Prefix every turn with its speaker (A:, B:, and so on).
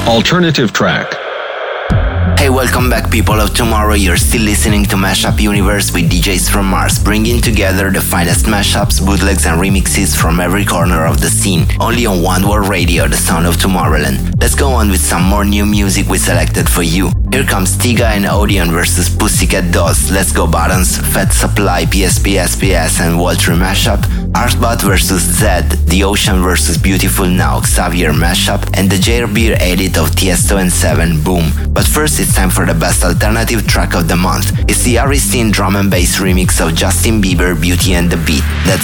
A: Alternative track.
B: Hey, welcome back, people of tomorrow. You're still listening to Mashup Universe with DJs from Mars, bringing together the finest mashups, bootlegs and remixes from every corner of the scene. Only on One World Radio, the sound of Tomorrowland. Let's go on with some more new music we selected for you. Here comes Tiga and Odeon versus Pussycat Dolls, Let's Go Buttons, Fat Supply, PSP, SPS and Waltry mashup, Artbot versus Zed, The Ocean versus Beautiful Now, Xavier mashup, and the Jailbeer edit of Tiesto and Seven, Boom. But first it's time for the best alternative track of the month. It's the Aristine drum and bass remix of Justin Bieber, Beauty and the Beat. Let's